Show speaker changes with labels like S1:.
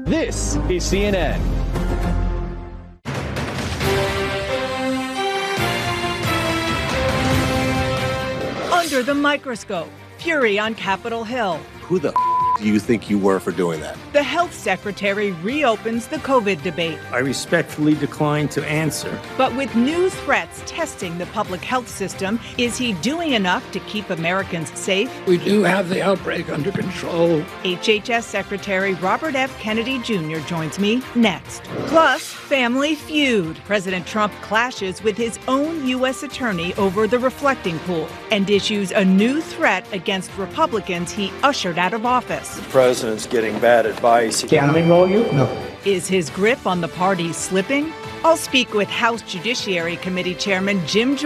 S1: This is CNN.
S2: Under the microscope, fury on Capitol Hill.
S3: Who the do you think you were for doing that?
S2: The health secretary reopens the COVID debate.
S4: I respectfully decline to answer.
S2: But with new threats testing the public health system, is he doing enough to keep Americans safe?
S5: We do have the outbreak under control.
S2: HHS Secretary Robert F. Kennedy Jr. joins me next. Plus, Family Feud. President Trump clashes with his own U.S. attorney over the reflecting pool and issues a new threat against Republicans he ushered out of office.
S6: The president's getting bad advice.
S5: Can I enroll you? No.
S2: Is his grip on the party slipping? I'll speak with House Judiciary Committee Chairman Jim